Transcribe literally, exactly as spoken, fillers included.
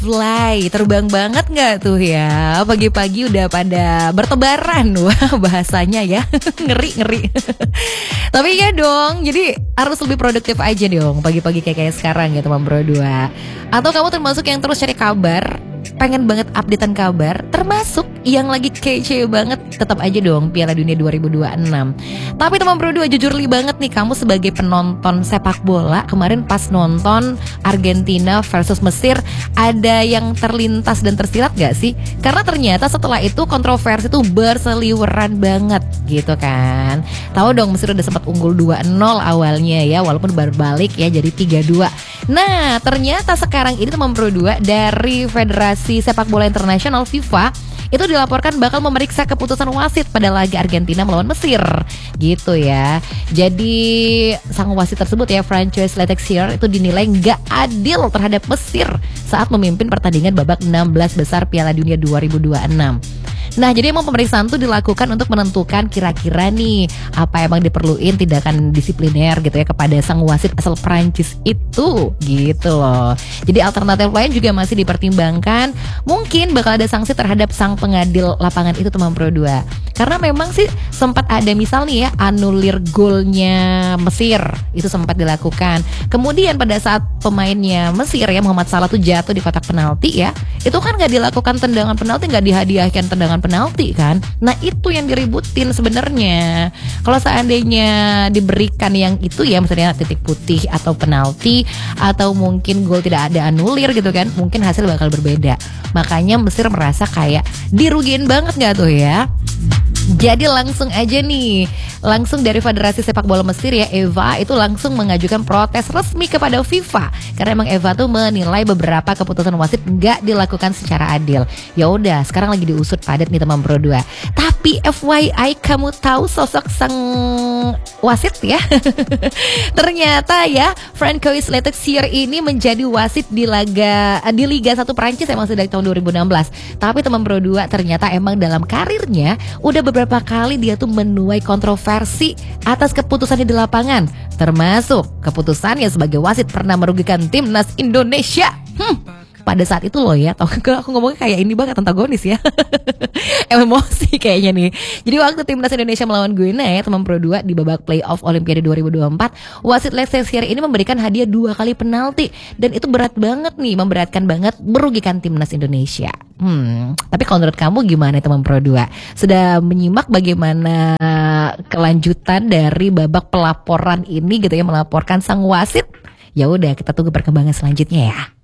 fly. Terbang banget gak tuh ya? Pagi-pagi udah pada bertebaran. Wah bahasanya ya. Ngeri-ngeri. Tapi ya dong, jadi harus lebih produktif aja dong pagi-pagi kayak kayak sekarang ya teman Bro dua. Atau kamu termasuk yang terus cari kabar, pengen banget updatean kabar, termasuk yang lagi kece banget, tetap aja dong Piala Dunia dua ribu dua puluh enam. Tapi teman Bro dua, jujur li banget nih kamu sebagai penonton sepak bola, kemarin pas nonton Argentina versus Mesir, ada yang terlintas dan tersirat gak sih? Karena ternyata setelah itu kontroversi tuh berseliweran banget gitu kan. Tahu dong Mesir udah sempat unggul dua nol awalnya ya, walaupun baru balik ya jadi tiga dua. Nah ternyata sekarang ini teman Bro dua, dari Federasi Sepak Bola Internasional FIFA itu dilaporkan bakal memeriksa keputusan wasit pada laga Argentina melawan Mesir gitu ya. Jadi sang wasit tersebut ya, Francois Letexer, itu dinilai nggak adil terhadap Mesir saat memimpin pertandingan babak enam belas besar Piala Dunia dua ribu dua puluh enam. Nah jadi emang pemeriksaan itu dilakukan untuk menentukan kira-kira nih apa emang diperluin tindakan disipliner gitu ya kepada sang wasit asal Prancis itu gitu loh. Jadi alternatif lain juga masih dipertimbangkan. Mungkin bakal ada sanksi terhadap sang pengadil lapangan itu teman Pro dua. Karena memang sih sempat ada misal nih ya, anulir golnya Mesir itu sempat dilakukan. Kemudian pada saat pemainnya Mesir ya, Muhammad Salah tuh jatuh di kotak penalti ya, itu kan gak dilakukan tendangan penalti, gak dihadiahkan tendangan penalti kan. Nah itu yang diributin sebenarnya. Kalau seandainya diberikan yang itu ya, misalnya titik putih atau penalti, atau mungkin gol tidak ada anulir gitu kan, mungkin hasil bakal berbeda. Makanya Mesir merasa kayak dirugiin banget gak tuh ya. Jadi langsung aja nih, langsung dari Federasi Sepak Bola Mesir ya, Eva itu langsung mengajukan protes resmi kepada FIFA. Karena emang Eva tuh menilai beberapa keputusan wasit nggak dilakukan secara adil. Ya udah, sekarang lagi diusut padat nih teman Pro dua. Tapi F Y I, kamu tahu sosok sang wasit ya? Ternyata ya, Francois Letexer ini menjadi wasit di laga di Liga satu Prancis emang sejak tahun dua ribu enam belas. Tapi teman Pro dua, ternyata emang dalam karirnya udah beberapa kali dia tuh menuai kontroversi atas keputusannya di lapangan, termasuk keputusannya sebagai wasit pernah merugikan timnas Indonesia. Hmm. Pada saat itu loh ya, tau gak, aku ngomongnya kayak ini banget, antagonis ya. Emosi kayaknya nih. Jadi waktu timnas Indonesia melawan Guinea ya teman Pro dua di babak playoff Olimpiade dua ribu dua puluh empat, wasit Letexer ini memberikan hadiah dua kali penalti. Dan itu berat banget nih, memberatkan banget, merugikan timnas Indonesia. Hmm, tapi kalau menurut kamu gimana teman Pro dua? Sudah menyimak bagaimana kelanjutan dari babak pelaporan ini gitu ya, melaporkan sang wasit? Ya udah, kita tunggu perkembangan selanjutnya ya.